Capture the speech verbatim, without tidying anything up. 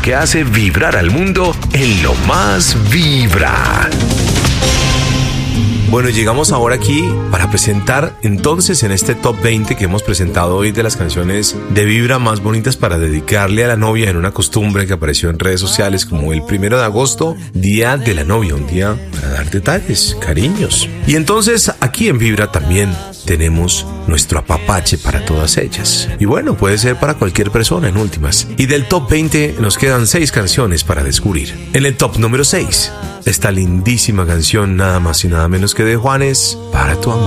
que hace vibrar al mundo en Lo Más Vibra. Bueno, llegamos ahora aquí para presentar entonces en este top veinte que hemos presentado hoy de las canciones de Vibra más bonitas para dedicarle a la novia en una costumbre que apareció en redes sociales como el primero de agosto, Día de la Novia, un día para dar detalles, cariños. Y entonces aquí en Vibra también tenemos nuestro apapache para todas ellas. Y bueno, puede ser para cualquier persona en últimas. Y del top veinte nos quedan seis canciones para descubrir. En el top número seis, esta lindísima canción nada más y nada menos que de Juanes, Para tu amor.